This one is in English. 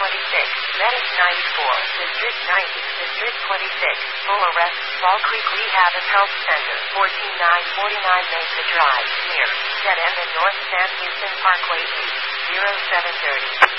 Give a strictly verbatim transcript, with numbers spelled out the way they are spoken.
twenty-six, Medic ninety-four, District ninety, District twenty-six, full arrest, Fall Creek Rehab and Health Center, fourteen nine forty-nine Mesa Drive, near, dead end in North San Houston Parkway East, zero seven thirty.